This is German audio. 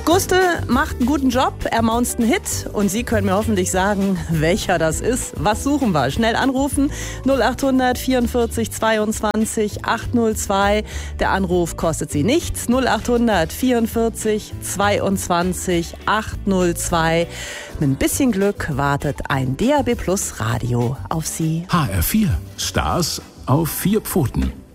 Guste macht einen guten Job, er maunzt einen Hit und Sie können mir hoffentlich sagen, welcher das ist. Was suchen wir? Schnell anrufen, 0800 44 22 802. Der Anruf kostet Sie nichts, 0800 44 22 802. Mit ein bisschen Glück wartet ein DAB+ Radio auf Sie. HR4, Stars auf 4 Pfoten.